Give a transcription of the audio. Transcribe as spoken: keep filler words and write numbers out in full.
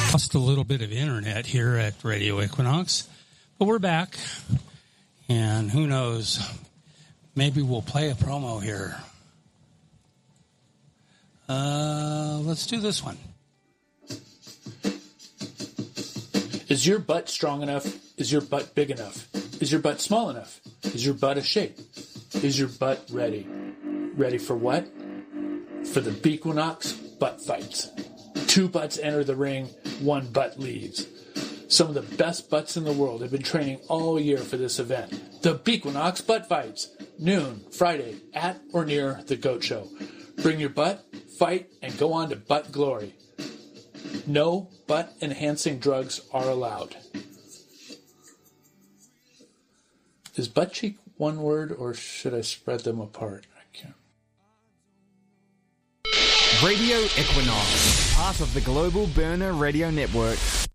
Lost a little bit of internet here at Radio Equinox, but we're back, and who knows, maybe we'll play a promo here. Uh, let's do this one. Is your butt strong enough? Is your butt big enough? Is your butt small enough? Is your butt a shape? Is your butt ready? Ready for what? For the Bequinox butt fights. Two butts enter the ring, one butt leaves. Some of the best butts in the world have been training all year for this event. The Bequinox butt fights. Noon, Friday, at or near the Goat Show. Bring your butt, fight, and go on to butt glory. No butt-enhancing drugs are allowed. Is butt cheek one word, or should I spread them apart? I can't. Radio Equinox, part of the Global Burner Radio Network.